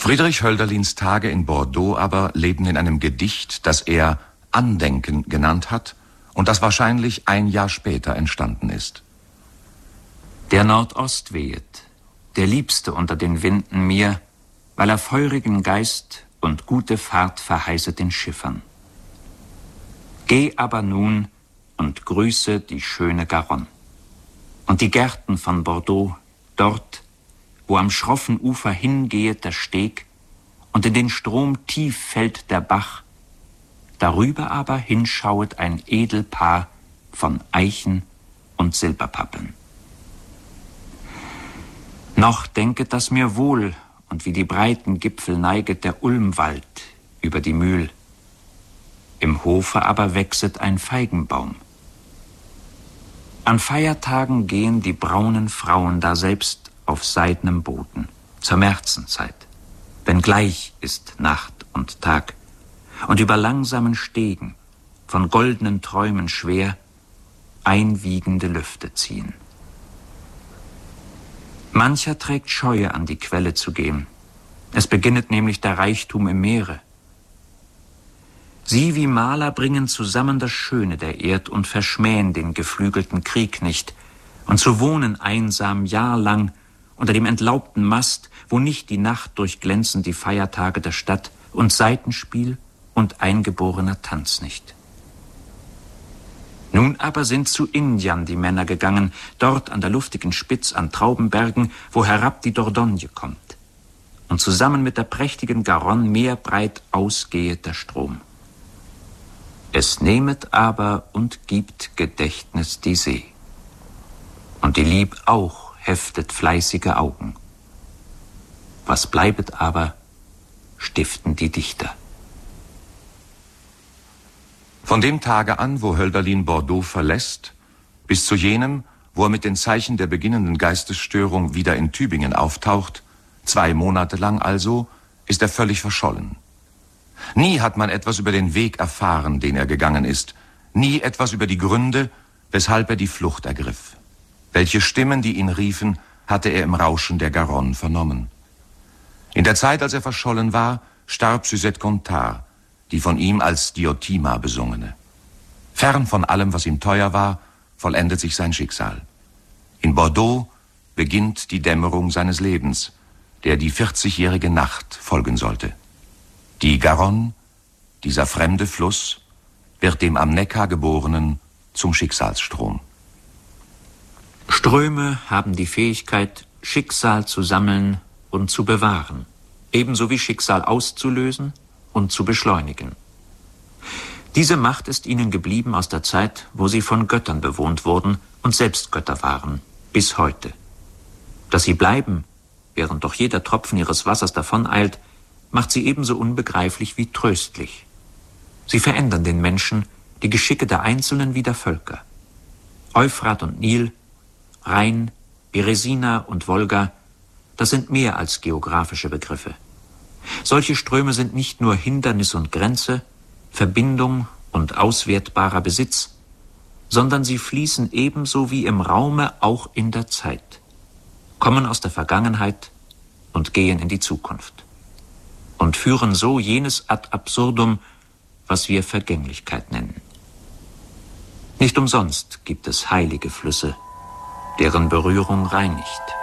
Friedrich Hölderlins Tage in Bordeaux aber leben in einem Gedicht, das er Andenken genannt hat und das wahrscheinlich ein Jahr später entstanden ist. Der Nordost wehet, der Liebste unter den Winden mir, weil er feurigen Geist und gute Fahrt verheißet den Schiffern. Geh aber nun und grüße die schöne Garonne und die Gärten von Bordeaux, dort, wo am schroffen Ufer hingehet der Steg und in den Strom tief fällt der Bach, darüber aber hinschauet ein Edelpaar von Eichen und Silberpappeln. Noch denket das mir wohl, und wie die breiten Gipfel neiget der Ulmwald über die Mühl. Im Hofe aber wächset ein Feigenbaum. An Feiertagen gehen die braunen Frauen daselbst auf seidenem Boden, zur Märzenzeit, wenn gleich ist Nacht und Tag, und über langsamen Stegen, von goldenen Träumen schwer, einwiegende Lüfte ziehen. Mancher trägt Scheue, an die Quelle zu gehen. Es beginnet nämlich der Reichtum im Meere. Sie wie Maler bringen zusammen das Schöne der Erd und verschmähen den geflügelten Krieg nicht. Und zu wohnen einsam jahrlang unter dem entlaubten Mast, wo nicht die Nacht durchglänzen die Feiertage der Stadt und Saitenspiel und eingeborener Tanz nicht. Nun aber sind zu Indian die Männer gegangen, dort an der luftigen Spitz an Traubenbergen, wo herab die Dordogne kommt. Und zusammen mit der prächtigen Garonne meerbreit ausgehet der Strom. Es nehmet aber und gibt Gedächtnis die See. Und die Lieb auch heftet fleißige Augen. Was bleibet aber, stiften die Dichter. Von dem Tage an, wo Hölderlin Bordeaux verlässt, bis zu jenem, wo er mit den Zeichen der beginnenden Geistesstörung wieder in Tübingen auftaucht, 2 Monate lang also, ist er völlig verschollen. Nie hat man etwas über den Weg erfahren, den er gegangen ist, nie etwas über die Gründe, weshalb er die Flucht ergriff. Welche Stimmen, die ihn riefen, hatte er im Rauschen der Garonne vernommen. In der Zeit, als er verschollen war, starb Suzette Gontard, die von ihm als Diotima besungene. Fern von allem, was ihm teuer war, vollendet sich sein Schicksal. In Bordeaux beginnt die Dämmerung seines Lebens, der die 40-jährige Nacht folgen sollte. Die Garonne, dieser fremde Fluss, wird dem am Neckar Geborenen zum Schicksalsstrom. Ströme haben die Fähigkeit, Schicksal zu sammeln und zu bewahren, ebenso wie Schicksal auszulösen und zu beschleunigen. Diese Macht ist ihnen geblieben aus der Zeit, wo sie von Göttern bewohnt wurden und selbst Götter waren, bis heute. Dass sie bleiben, während doch jeder Tropfen ihres Wassers davoneilt, macht sie ebenso unbegreiflich wie tröstlich. Sie verändern den Menschen, die Geschicke der Einzelnen wie der Völker. Euphrat und Nil, Rhein, Beresina und Wolga, das sind mehr als geografische Begriffe. Solche Ströme sind nicht nur Hindernis und Grenze, Verbindung und auswertbarer Besitz, sondern sie fließen ebenso wie im Raume auch in der Zeit, kommen aus der Vergangenheit und gehen in die Zukunft und führen so jenes ad absurdum, was wir Vergänglichkeit nennen. Nicht umsonst gibt es heilige Flüsse, deren Berührung reinigt.